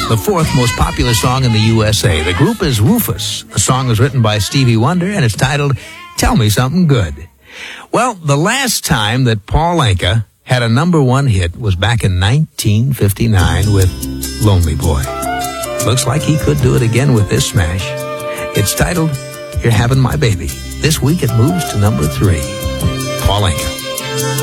the fourth most popular song in the USA. The group is Rufus. The song was written by Stevie Wonder, and it's titled Tell Me Something Good. Well, the last time that Paul Anka had a number one hit was back in 1959 with Lonely Boy. Looks like he could do it again with this smash. It's titled You're Having My Baby. This week it moves to number 3. Paul Anka.